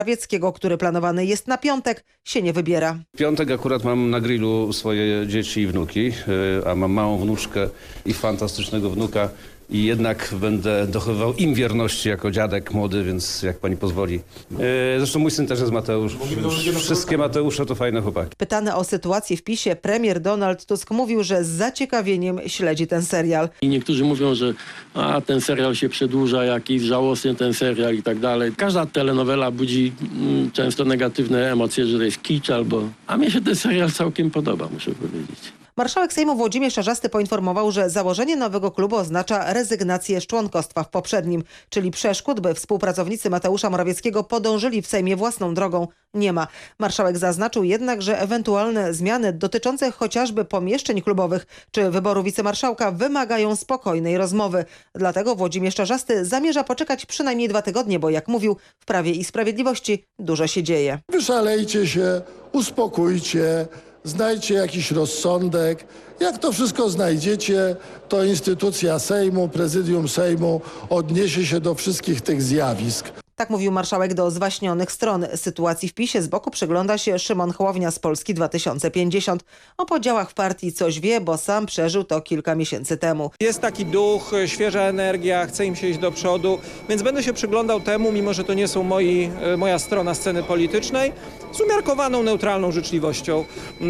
Morawieckiego, który planowany jest na piątek, się nie wybiera. W piątek akurat mam na grillu swoje dzieci i wnuki, a mam małą wnuczkę i fantastycznego wnuka. I jednak będę dochowywał im wierności jako dziadek młody, więc jak pani pozwoli. Zresztą mój syn też jest Mateusz. Wszystkie Mateusze to fajne chłopaki. Pytany o sytuację w PiS-ie, premier Donald Tusk mówił, że z zaciekawieniem śledzi ten serial. I niektórzy mówią, że ten serial się przedłuża, jakiś żałosny ten serial i tak dalej. Każda telenowela budzi często negatywne emocje, że to jest kicz albo... A mnie się ten serial całkiem podoba, muszę powiedzieć. Marszałek Sejmu Włodzimierz Czarzasty poinformował, że założenie nowego klubu oznacza rezygnację z członkostwa w poprzednim, czyli przeszkód, by współpracownicy Mateusza Morawieckiego podążyli w Sejmie własną drogą, nie ma. Marszałek zaznaczył jednak, że ewentualne zmiany dotyczące chociażby pomieszczeń klubowych czy wyboru wicemarszałka wymagają spokojnej rozmowy. Dlatego Włodzimierz Czarzasty zamierza poczekać przynajmniej 2 tygodnie, bo jak mówił, w Prawie i Sprawiedliwości dużo się dzieje. Wyszalejcie się, uspokójcie. Znajdźcie jakiś rozsądek. Jak to wszystko znajdziecie, to instytucja Sejmu, prezydium Sejmu odniesie się do wszystkich tych zjawisk. Tak mówił marszałek do zwaśnionych stron sytuacji w PiS-ie. Z boku przygląda się Szymon Hołownia z Polski 2050. O podziałach w partii coś wie, bo sam przeżył to kilka miesięcy temu. Jest taki duch, świeża energia, chce im się iść do przodu, więc będę się przyglądał temu, mimo że to nie są moja strona sceny politycznej, z umiarkowaną, neutralną życzliwością.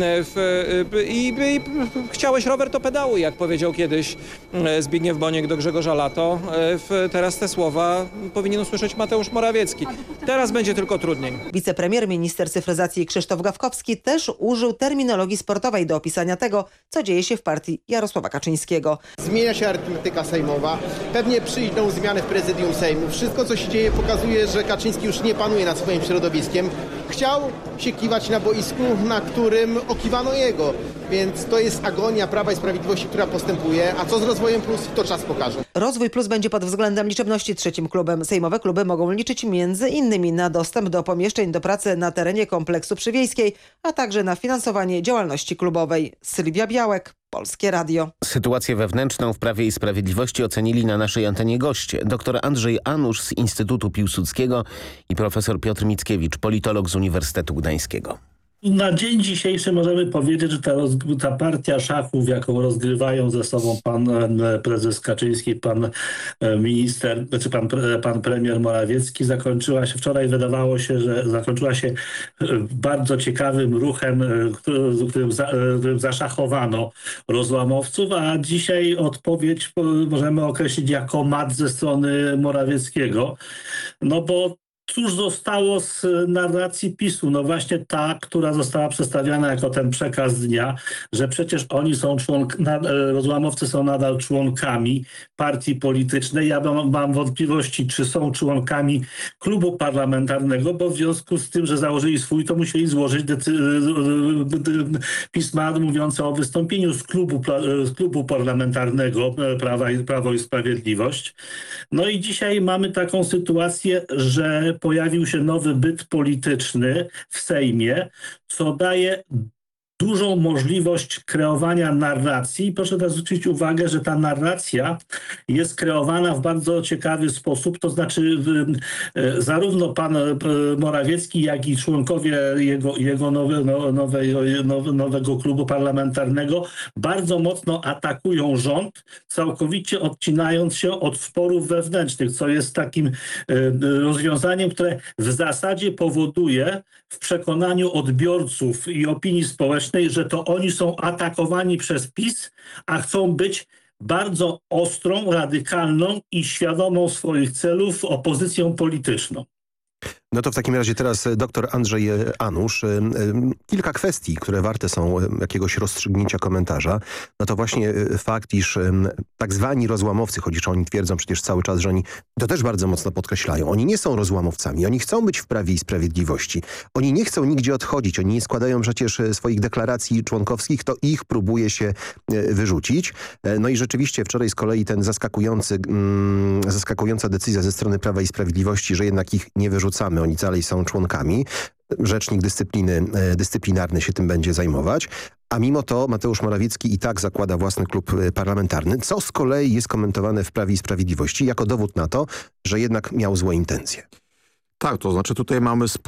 I chciałeś rower, to pedałuj, jak powiedział kiedyś Zbigniew Boniek do Grzegorza Lato. Teraz te słowa powinien usłyszeć Mateusz Morawiecki. Teraz będzie tylko trudniej. Wicepremier, minister cyfryzacji Krzysztof Gawkowski też użył terminologii sportowej do opisania tego, co dzieje się w partii Jarosława Kaczyńskiego. Zmienia się arytmetyka sejmowa, pewnie przyjdą zmiany w prezydium Sejmu. Wszystko, co się dzieje, pokazuje, że Kaczyński już nie panuje nad swoim środowiskiem. Chciał się kiwać na boisku, na którym okiwano jego. Więc to jest agonia Prawa i Sprawiedliwości, która postępuje. A co z rozwojem plus, to czas pokaże. Rozwój Plus będzie pod względem liczebności trzecim klubem. Sejmowe kluby mogą liczyć między innymi na dostęp do pomieszczeń do pracy na terenie kompleksu Przywiejskiej, a także na finansowanie działalności klubowej. Sylwia Białek, Polskie Radio. Sytuację wewnętrzną w Prawie i Sprawiedliwości ocenili na naszej antenie goście. Dr Andrzej Anusz z Instytutu Piłsudskiego i profesor Piotr Mickiewicz, politolog z Uniwersytetu Gdańskiego. Na dzień dzisiejszy możemy powiedzieć, że ta partia szachów, jaką rozgrywają ze sobą pan prezes Kaczyński, pan minister, czy pan premier Morawiecki, zakończyła się wczoraj, wydawało się, że zakończyła się bardzo ciekawym którym zaszachowano rozłamowców, a dzisiaj odpowiedź możemy określić jako mat ze strony Morawieckiego, no bo cóż zostało z narracji PiS-u? No właśnie ta, która została przedstawiana jako ten przekaz dnia, że przecież oni są rozłamowcy są nadal członkami partii politycznej. Ja mam wątpliwości, czy są członkami klubu parlamentarnego, bo w związku z tym, że założyli swój, to musieli złożyć pisma mówiące o wystąpieniu z klubu parlamentarnego Prawo i Sprawiedliwość. No i dzisiaj mamy taką sytuację, że pojawił się nowy byt polityczny w Sejmie, co daje dużą możliwość kreowania narracji. Proszę teraz zwrócić uwagę, że ta narracja jest kreowana w bardzo ciekawy sposób, to znaczy zarówno pan Morawiecki, jak i członkowie jego nowego klubu parlamentarnego bardzo mocno atakują rząd, całkowicie odcinając się od sporów wewnętrznych, co jest takim rozwiązaniem, które w zasadzie powoduje w przekonaniu odbiorców i opinii społecznej, że to oni są atakowani przez PiS, a chcą być bardzo ostrą, radykalną i świadomą swoich celów opozycją polityczną. No to w takim razie teraz dr Andrzej Anusz. Kilka kwestii, które warte są jakiegoś rozstrzygnięcia komentarza. No to właśnie fakt, iż tak zwani rozłamowcy, choć oni twierdzą przecież cały czas, że oni to też bardzo mocno podkreślają. Oni nie są rozłamowcami, oni chcą być w Prawie i Sprawiedliwości. Oni nie chcą nigdzie odchodzić, oni nie składają przecież swoich deklaracji członkowskich, to ich próbuje się wyrzucić. No i rzeczywiście wczoraj z kolei ten zaskakująca decyzja ze strony Prawa i Sprawiedliwości, że jednak ich nie wyrzucamy, oni dalej są członkami. Rzecznik dyscyplinarny się tym będzie zajmować. A mimo to Mateusz Morawiecki i tak zakłada własny klub parlamentarny, co z kolei jest komentowane w Prawie i Sprawiedliwości jako dowód na to, że jednak miał złe intencje. Tak, to znaczy tutaj mamy